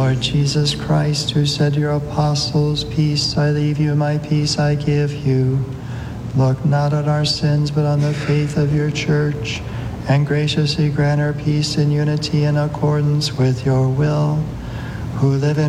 Lord Jesus Christ, who said to your apostles, "Peace I leave you, my peace I give you," look not on our sins, but on the faith of your church, and graciously grant her peace and unity in accordance with your will, who live in